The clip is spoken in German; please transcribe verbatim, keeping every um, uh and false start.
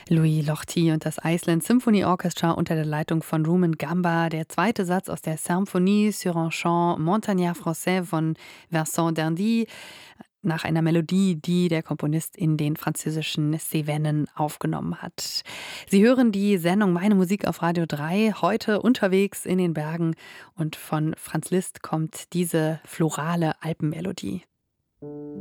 Louis Lochty und das Iceland Symphony Orchestra unter der Leitung von Rumen Gamba. Der zweite Satz aus der Symphonie sur un chant montagnard français von Vincent d'Indy nach einer Melodie, die der Komponist in den französischen Cevennen aufgenommen hat. Sie hören die Sendung Meine Musik auf Radio drei, heute unterwegs in den Bergen, und von Franz Liszt kommt diese florale Alpenmelodie.